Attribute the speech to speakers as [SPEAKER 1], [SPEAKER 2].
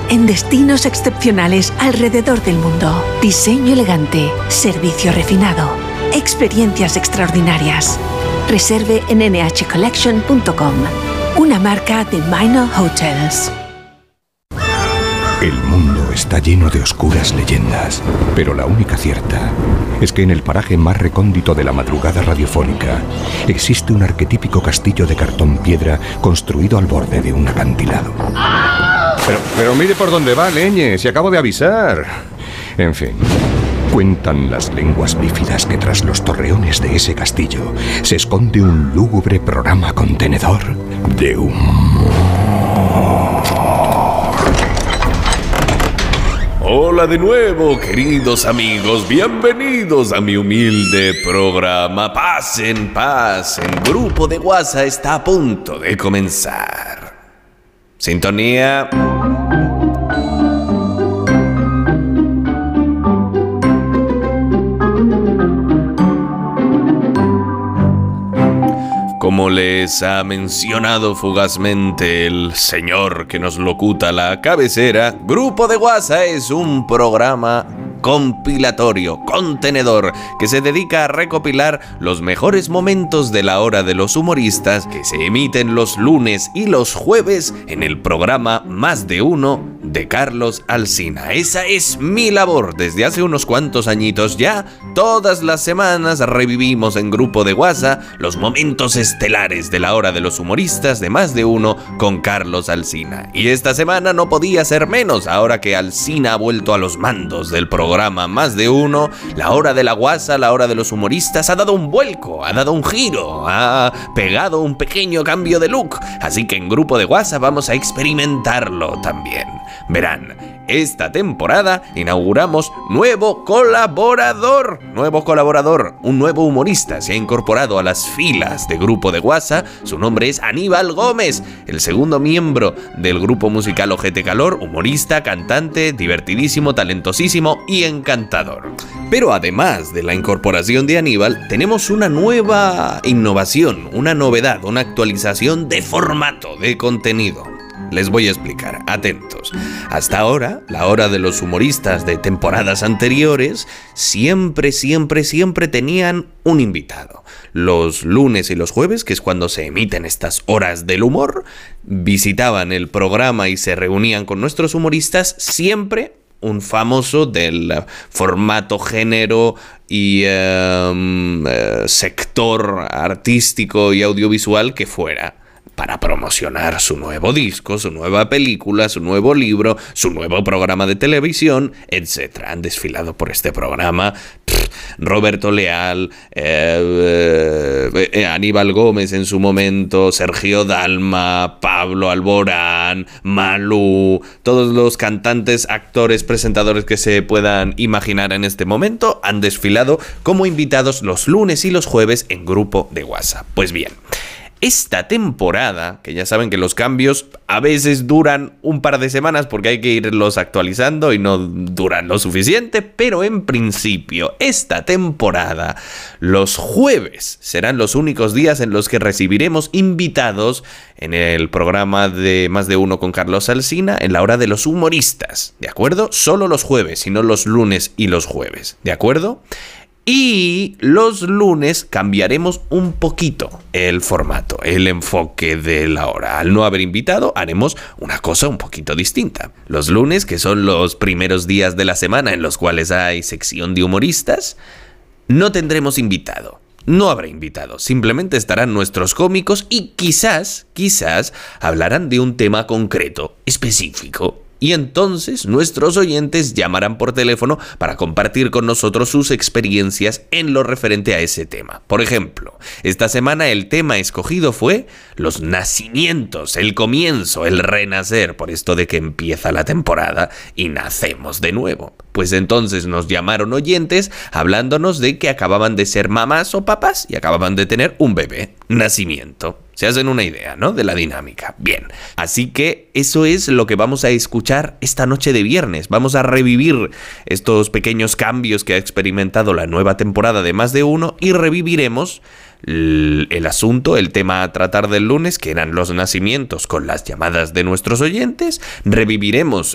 [SPEAKER 1] en destinos excepcionales alrededor del mundo. Diseño elegante, servicio refinado, experiencias extraordinarias. Reserve en nhcollection.com, una marca de Minor Hotels.
[SPEAKER 2] El mundo está lleno de oscuras leyendas, pero la única cierta es que en el paraje más recóndito de la madrugada radiofónica existe un arquetípico castillo de cartón piedra construido al borde de un acantilado.
[SPEAKER 3] Pero mire por dónde va, leñe, si acabo de avisar.
[SPEAKER 2] En fin, cuentan las lenguas bífidas que tras los torreones de ese castillo se esconde un lúgubre programa contenedor de humor.
[SPEAKER 4] Hola de nuevo, queridos amigos, bienvenidos a mi humilde programa. Pasen, pasen, Grupo de WhatsApp está a punto de comenzar. Sintonía. Como les ha mencionado fugazmente el señor que nos locuta la cabecera, Grupo de WhatsApp es un programa compilatorio, contenedor, que se dedica a recopilar los mejores momentos de la hora de los humoristas que se emiten los lunes y los jueves en el programa Más de Uno de Carlos Alsina. Esa es mi labor desde hace unos cuantos añitos ya. Todas las semanas revivimos en Grupo de WhatsApp los momentos estelares de la hora de los humoristas de Más de Uno con Carlos Alsina. Y esta semana no podía ser menos, ahora que Alsina ha vuelto a los mandos del programa Más de Uno. La hora de la WhatsApp, la hora de los humoristas ha dado un vuelco, ha dado un giro, ha pegado un pequeño cambio de look. Así que en Grupo de WhatsApp vamos a experimentarlo también. Verán, esta temporada inauguramos nuevo colaborador, un nuevo humorista se ha incorporado a las filas de Grupo de WhatsApp. Su nombre es Aníbal Gómez, el segundo miembro del grupo musical Ojete Calor, humorista, cantante, divertidísimo, talentosísimo y encantador. Pero además de la incorporación de Aníbal, tenemos una nueva innovación, una novedad, una actualización de formato, de contenido. Les voy a explicar, atentos. Hasta ahora, la hora de los humoristas de temporadas anteriores siempre tenían un invitado. Los lunes y los jueves, que es cuando se emiten estas horas del humor, visitaban el programa y se reunían con nuestros humoristas, siempre un famoso del formato, género y sector artístico y audiovisual que fuera, para promocionar su nuevo disco, su nueva película, su nuevo libro, su nuevo programa de televisión, etc. Han desfilado por este programa Roberto Leal, Aníbal Gómez en su momento, Sergio Dalma, Pablo Alborán, Malú, todos los cantantes, actores, presentadores que se puedan imaginar en este momento han desfilado como invitados los lunes y los jueves en Grupo de WhatsApp. Pues bien, esta temporada, que ya saben que los cambios a veces duran un par de semanas porque hay que irlos actualizando y no duran lo suficiente, pero en principio, esta temporada, los jueves serán los únicos días en los que recibiremos invitados en el programa de Más de Uno con Carlos Alsina en la hora de los humoristas, ¿de acuerdo? Solo los jueves y no los lunes y los jueves, ¿de acuerdo? Y los lunes cambiaremos un poquito el formato, el enfoque de la hora. Al no haber invitado, haremos una cosa un poquito distinta. Los lunes, que son los primeros días de la semana en los cuales hay sección de humoristas, no tendremos invitado. No habrá invitado, simplemente estarán nuestros cómicos y quizás hablarán de un tema concreto, específico. Y entonces nuestros oyentes llamarán por teléfono para compartir con nosotros sus experiencias en lo referente a ese tema. Por ejemplo, esta semana el tema escogido fue los nacimientos, el comienzo, el renacer, por esto de que empieza la temporada y nacemos de nuevo. Pues entonces nos llamaron oyentes hablándonos de que acababan de ser mamás o papás y acababan de tener un bebé. Nacimiento. Se hacen una idea, ¿no?, de la dinámica. Bien, así que eso es lo que vamos a escuchar esta noche de viernes. Vamos a revivir estos pequeños cambios que ha experimentado la nueva temporada de Más de Uno y reviviremos el asunto, el tema a tratar del lunes, que eran los nacimientos con las llamadas de nuestros oyentes. Reviviremos